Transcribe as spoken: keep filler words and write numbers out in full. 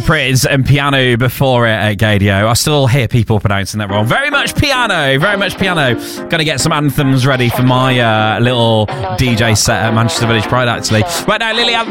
Priz and Piano before it at Gadio. I still hear people pronouncing that wrong. Very much piano, very much piano. Gonna get some anthems ready for my uh, little D J set at Manchester Village Pride, actually. Right now, Lily Allen